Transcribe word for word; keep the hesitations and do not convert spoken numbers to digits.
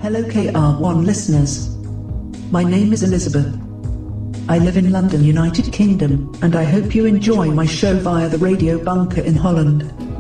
Hello K R one listeners. My name is Elizabeth. I live in London, United Kingdom, and I hope you enjoy my show via the Radio Bunker in Holland.